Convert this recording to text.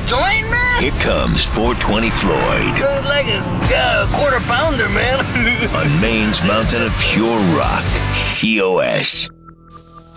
joint, man? Here comes 420 Floyd. Like a quarter pounder, man. On Maine's mountain of pure rock, TOS.